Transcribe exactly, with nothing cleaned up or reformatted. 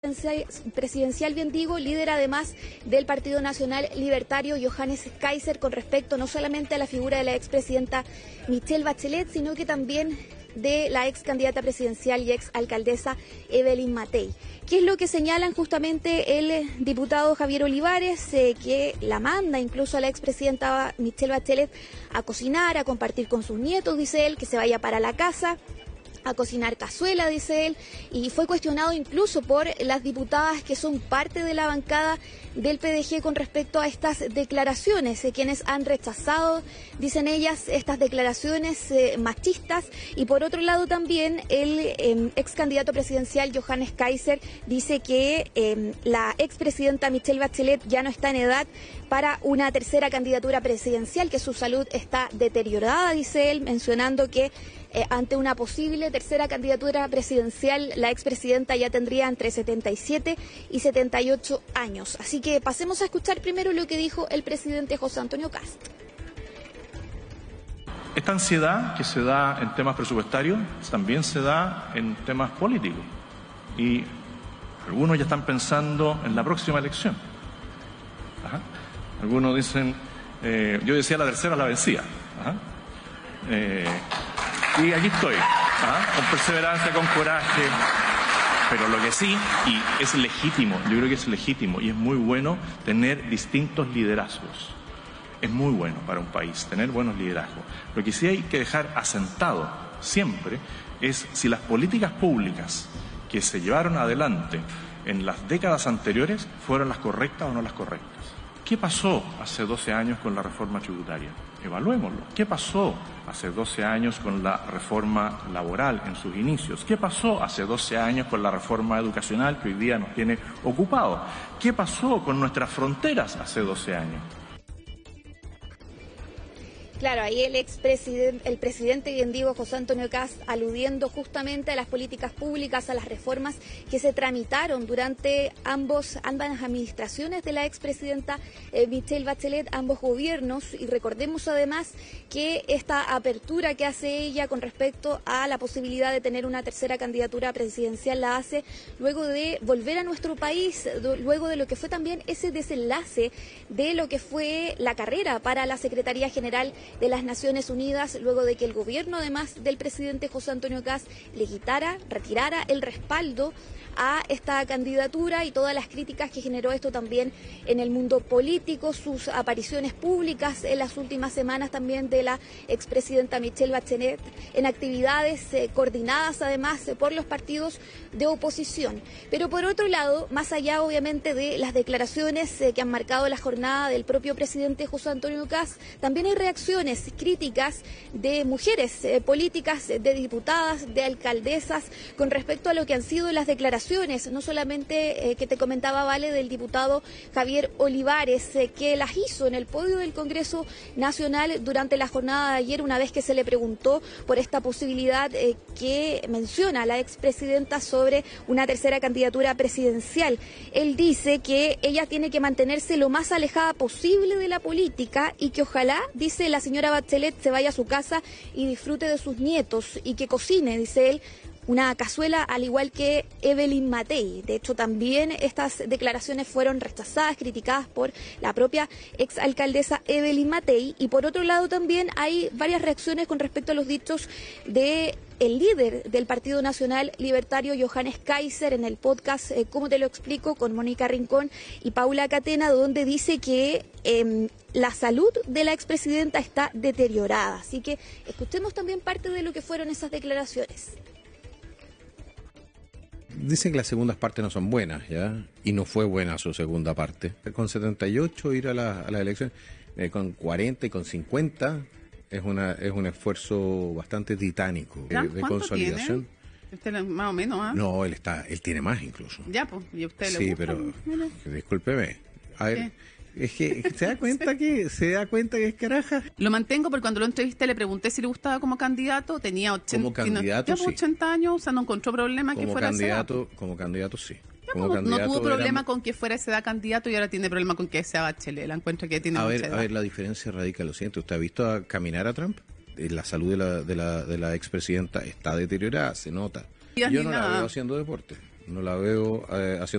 presidencial, bien digo, líder además del Partido Nacional Libertario, Johannes Kaiser, con respecto no solamente a la figura de la expresidenta Michelle Bachelet, sino que también de la ex candidata presidencial y ex alcaldesa Evelyn Matei. ¿Qué es lo que señalan justamente el diputado Javier Olivares? Eh, que la manda incluso a la expresidenta Michelle Bachelet a cocinar, a compartir con sus nietos, dice él, que se vaya para la casa, a cocinar cazuela, dice él, y fue cuestionado incluso por las diputadas que son parte de la bancada del P D G con respecto a estas declaraciones, eh, quienes han rechazado, dicen ellas, estas declaraciones eh, machistas, y por otro lado también el eh, ex candidato presidencial Johannes Kaiser dice que eh, la expresidenta Michelle Bachelet ya no está en edad para una tercera candidatura presidencial, que su salud está deteriorada, dice él, mencionando que Eh, ante una posible tercera candidatura presidencial, la expresidenta ya tendría entre setenta y siete y setenta y ocho años. Así que pasemos a escuchar primero lo que dijo el presidente José Antonio Kast. Esta ansiedad que se da en temas presupuestarios también se da en temas políticos. Y algunos ya están pensando en la próxima elección. Ajá. Algunos dicen, eh, yo decía la tercera la vencía. Ajá. Eh, Y aquí estoy, ¿ah? Con perseverancia, con coraje, pero lo que sí, y es legítimo, yo creo que es legítimo y es muy bueno tener distintos liderazgos. Es muy bueno para un país tener buenos liderazgos. Lo que sí hay que dejar asentado siempre es si las políticas públicas que se llevaron adelante en las décadas anteriores fueron las correctas o no las correctas. ¿Qué pasó hace doce años con la reforma tributaria? Evaluémoslo. ¿Qué pasó hace doce años con la reforma laboral en sus inicios? ¿Qué pasó hace doce años con la reforma educacional que hoy día nos tiene ocupados? ¿Qué pasó con nuestras fronteras hace doce años? Claro, ahí el expresidente, el presidente, bien digo, José Antonio Kast, aludiendo justamente a las políticas públicas, a las reformas que se tramitaron durante ambos, ambas administraciones de la expresidenta eh, Michelle Bachelet, ambos gobiernos, y recordemos además que esta apertura que hace ella con respecto a la posibilidad de tener una tercera candidatura presidencial la hace luego de volver a nuestro país, luego de lo que fue también ese desenlace de lo que fue la carrera para la Secretaría General de las Naciones Unidas, luego de que el gobierno, además del presidente José Antonio Kast, le quitara, retirara el respaldo a esta candidatura y todas las críticas que generó esto también en el mundo político, sus apariciones públicas en las últimas semanas también de la expresidenta Michelle Bachelet en actividades eh, coordinadas además eh, por los partidos de oposición. Pero por otro lado, más allá obviamente de las declaraciones eh, que han marcado la jornada del propio presidente José Antonio Kast, también hay reacciones críticas de mujeres eh, políticas, de diputadas, de alcaldesas con respecto a lo que han sido las declaraciones, no solamente eh, que te comentaba, Vale, del diputado Javier Olivares, eh, que las hizo en el podio del Congreso Nacional durante la jornada de ayer, una vez que se le preguntó por esta posibilidad eh, que menciona la expresidenta sobre una tercera candidatura presidencial. Él dice que ella tiene que mantenerse lo más alejada posible de la política y que ojalá, dice la señora Bachelet, se vaya a su casa y disfrute de sus nietos y que cocine, dice él, una cazuela, al igual que Evelyn Matei. De hecho, también estas declaraciones fueron rechazadas, criticadas por la propia exalcaldesa Evelyn Matei. Y por otro lado también hay varias reacciones con respecto a los dichos de el líder del Partido Nacional Libertario, Johannes Kaiser, en el podcast eh, ¿Cómo te lo explico?, con Mónica Rincón y Paula Catena, donde dice que eh, la salud de la expresidenta está deteriorada. Así que escuchemos también parte de lo que fueron esas declaraciones. Dicen que las segundas partes no son buenas, ¿ya? Y no fue buena su segunda parte. Con setenta y ocho ir a la, a la elección, eh, con cuarenta y con cincuenta es una es un esfuerzo bastante titánico de, de consolidación. Usted más o menos, ¿ah? ¿eh? No, él está, él tiene más incluso. Ya, pues, y usted le Sí, gusta, pero mira. Discúlpeme. A ver, es que se da cuenta que se da cuenta que es caraja. Lo mantengo porque cuando lo entrevisté le pregunté si le gustaba como candidato, tenía ochenta, como candidato, sí. ochenta años, o sea, no encontró problema como que fuera candidato, como candidato sí. Ya, como no, candidato no tuvo problema era... con que fuera esa edad candidato y ahora tiene problema con que sea Bachelet. La encuentro que tiene a mucha ver, edad. A ver, la diferencia radica en lo siguiente. ¿Usted ha visto a caminar a Trump? La salud de la, de la, de la expresidenta está deteriorada, se nota. Yo no nada. la veo haciendo deporte, no la veo eh, haciendo